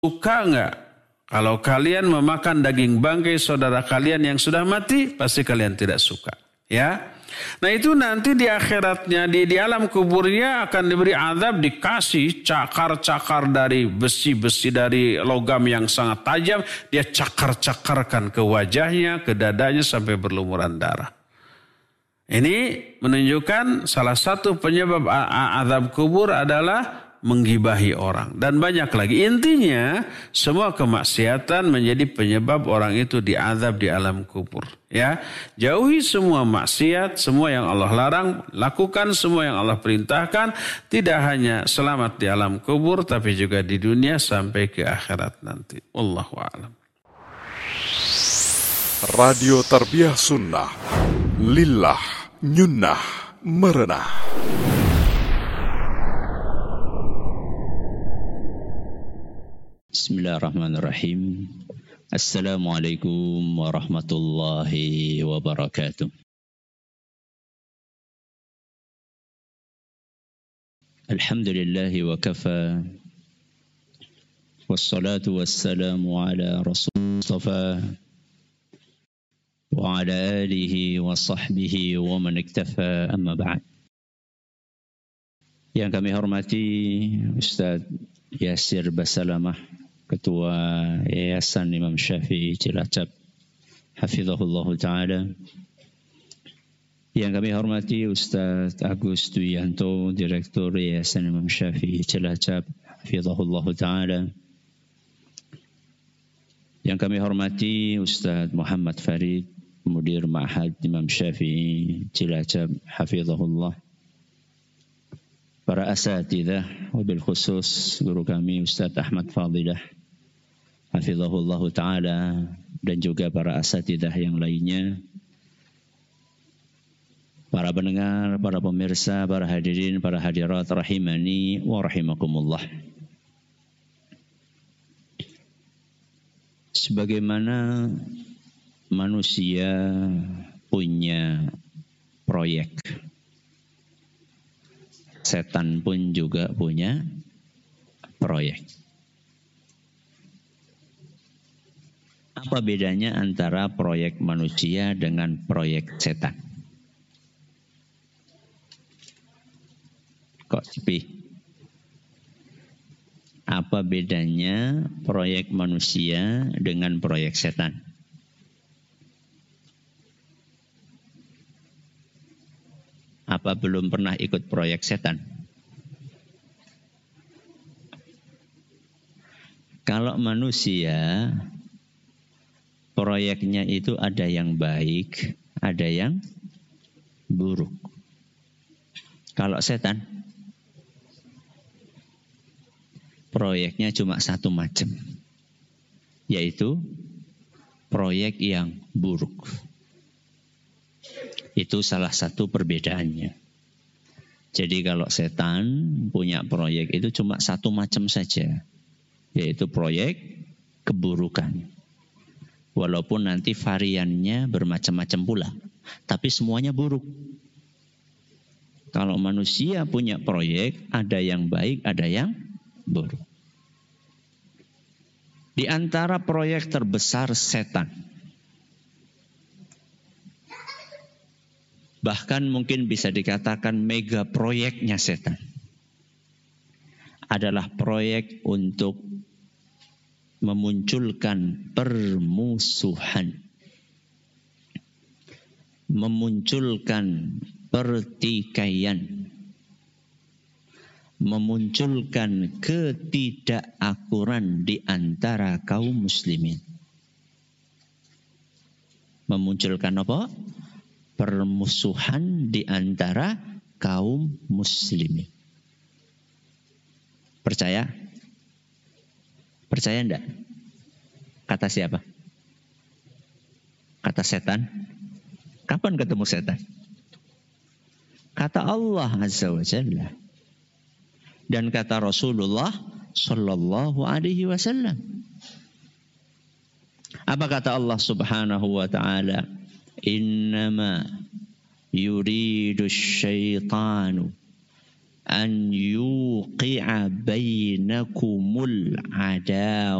suka enggak kalau kalian memakan daging bangkai saudara kalian yang sudah mati? Pasti kalian tidak suka. Ya. Nah itu nanti di akhiratnya, di alam kuburnya akan diberi azab, dikasih cakar-cakar dari besi-besi dari logam yang sangat tajam. Dia cakar-cakarkan ke wajahnya, ke dadanya sampai berlumuran darah. Ini menunjukkan salah satu penyebab azab kubur adalah menggibahi orang. Dan banyak lagi. Intinya semua kemaksiatan menjadi penyebab orang itu diazab di alam kubur. Ya, jauhi semua maksiat, semua yang Allah larang, lakukan semua yang Allah perintahkan. Tidak hanya selamat di alam kubur, tapi juga di dunia sampai ke akhirat nanti. Wallahu a'lam. Radio Tarbiyah Sunnah, lillah, nyunnah, merenah. Bismillahirrahmanirrahim. Assalamualaikum warahmatullahi wabarakatuh. Alhamdulillahi wa kafa. Wassalatu wassalamu ala Rasul Mustafa wa ala alihi wa sahbihi wa man iktafa, amma ba'd. Yang kami hormati Ustaz Yasir Basalamah, Ketua Yayasan Imam Syafi'i Cilacap, hafizahullah ta'ala. Yang kami hormati Ustaz Agus Duyanto, Direktur Yayasan Imam Syafi'i Cilacap, hafizahullah ta'ala. Yang kami hormati Ustaz Muhammad Farid, Mudir Ma'had Imam Syafi'i Cilacap, hafizahullah. Para asatidzah, wabil khusus guru kami Ustaz Ahmad Fadilah, hafizahullah ta'ala, dan juga para asatidzah yang lainnya, para pendengar, para pemirsa, para hadirin, para hadirat rahimani wa rahimakumullah. Sebagaimana manusia punya proyek, setan pun juga punya proyek. Apa bedanya antara proyek manusia dengan proyek setan? Kok sepi? Apa bedanya proyek manusia dengan proyek setan? Apa belum pernah ikut proyek setan? Kalau manusia, proyeknya itu ada yang baik, ada yang buruk. Kalau setan, proyeknya cuma satu macam, yaitu proyek yang buruk. Itu salah satu perbedaannya. Jadi kalau setan punya proyek itu cuma satu macam saja, yaitu proyek keburukan. Walaupun nanti variannya bermacam-macam pula, tapi semuanya buruk. Kalau manusia punya proyek, ada yang baik, ada yang buruk. Di antara proyek terbesar setan, bahkan mungkin bisa dikatakan mega proyeknya setan, adalah proyek untuk memunculkan permusuhan, memunculkan pertikaian, memunculkan ketidakakuran di antara kaum muslimin. Memunculkan apa? Permusuhan di antara kaum muslimin. Percaya? Percaya enggak? Kata siapa? Kata setan? Kapan ketemu setan? Kata Allah Azza wa Jalla. Dan kata Rasulullah Sallallahu Alaihi Wasallam. Apa kata Allah Subhanahu Wa Taala? Innama yuridu syaitanu an yuqi'a bainakumul